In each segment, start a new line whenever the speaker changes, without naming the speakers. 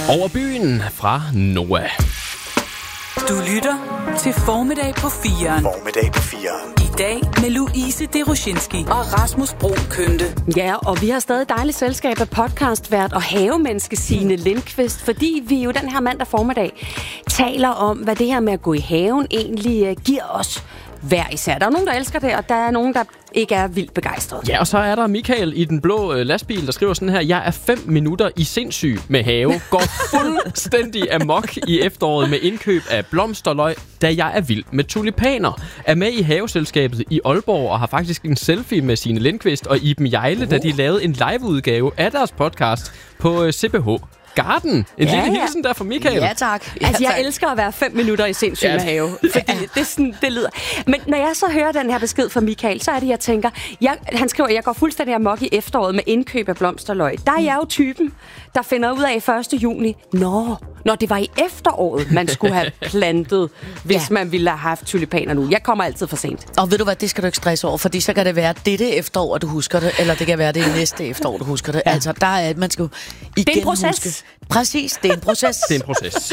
Over byen fra Noah.
Du lytter til Formiddag på 4'eren.
Formiddag på 4'eren.
I dag med Louise Deroshinski og Rasmus Broen Kønte.
Ja, og vi har stadig dejligt selskab af podcastvært og havemenneske Signe Lindqvist, fordi vi jo den her mandag formiddag taler om, hvad det her med at gå i haven egentlig giver os hver især. Der er nogen, der elsker det, og der er nogen, der ikke er vildt begejstret.
Ja, og så er der Michael i den blå lastbil, der skriver sådan her: jeg er 5 minutter i sindssyg med have. Går fuldstændig amok i efteråret med indkøb af blomsterløg, da jeg er vild med tulipaner. Er med i haveselskabet i Aalborg og har faktisk en selfie med Signe Lindqvist og Iben Jejle, da de lavede en liveudgave af deres podcast på CPH Garden. En lille hilsen der fra Michael.
Ja, tak.
Altså, jeg elsker at være 5 minutter i sindssyg med have. Fordi det, sådan, det lyder. Men når jeg så hører den her besked fra Michael, så er det, jeg tænker... Han skriver, jeg går fuldstændig amok i efteråret med indkøb af blomsterløg. Der er jeg jo typen, der finder ud af 1. juni. Når det var i efteråret, man skulle have plantet, hvis man ville have haft tulipaner nu. Jeg kommer altid for sent.
Og ved du hvad, det skal du ikke stresse over, fordi så kan det være dette efterår, at du husker det, eller det kan være det næste efterår, du husker det. Ja. Altså, der er, man skal jo igen
det er en proces.
Huske. Præcis, det er en proces.
Det er en proces.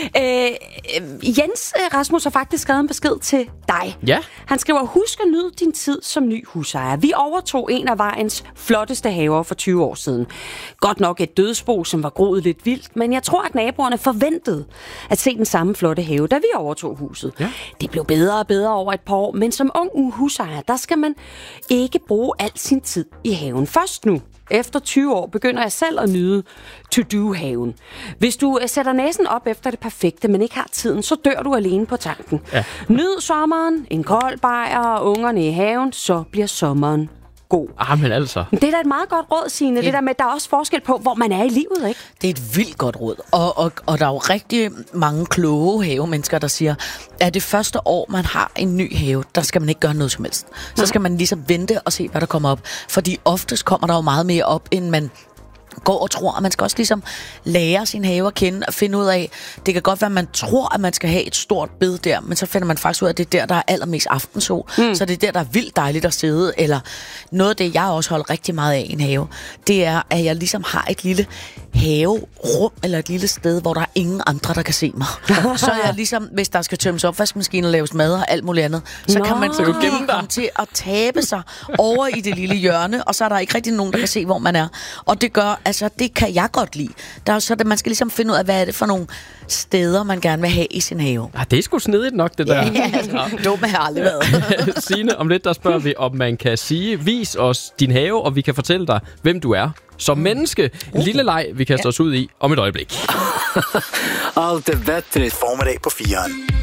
Jens Rasmus har faktisk skrevet en besked til dig.
Ja.
Han skriver, husk at nyde din tid som ny husejer. Vi overtog en af vejens flotteste haver for 20 år siden. Godt nok et dødsbo, som var groet lidt vildt, men jeg tror, at naboerne forventede at se den samme flotte have, da vi overtog huset. Ja. Det blev bedre og bedre over et par år, men som ung husejer, der skal man ikke bruge al sin tid i haven. Først nu, efter 20 år, begynder jeg selv at nyde to-do-haven. Hvis du sætter næsen op efter det perfekte, men ikke har tiden, så dør du alene på tanken. Ja. Nyd sommeren, en kold bajer og ungerne i haven, så bliver sommeren god.
Men altså.
Det er da et meget godt råd, Signe. Det der med, der er også forskel på, hvor man er i livet, ikke?
Det er et vildt godt råd. Og der er jo rigtig mange kloge havemennesker, der siger, at det første år, man har en ny have, der skal man ikke gøre noget som helst. Så skal man ligesom vente og se, hvad der kommer op. Fordi oftest kommer der jo meget mere op, end man går og tror, og man skal også ligesom lære sin have at kende og finde ud af, det kan godt være, at man tror, at man skal have et stort bed der, men så finder man faktisk ud af, at det er der er allermest aftensol. Så det er der er vildt dejligt at sidde. Eller noget af det, jeg også holder rigtig meget af i en have, det er, at jeg ligesom har et lille haverum, eller et lille sted, hvor der er ingen andre, der kan se mig. Så er jeg ligesom, hvis der skal tømmes opvaskemaskiner, laves mad og alt muligt andet, så kan man jo komme til at tabe sig over i det lille hjørne, og så er der ikke rigtig nogen, der kan se, hvor man er. Og det gør, altså, det kan jeg godt lide. Der er så, at man skal ligesom finde ud af, hvad er det for nogle steder, man gerne vil have i sin have.
Det er sgu snedigt nok, det der.
Dumme har aldrig været.
Signe, om lidt der spørger vi, om man kan sige, vis os din have, og vi kan fortælle dig, hvem du er som menneske. En lille leg, vi kaster os ud i om et øjeblik.
Alt det bedre. Formiddag på 4'eren.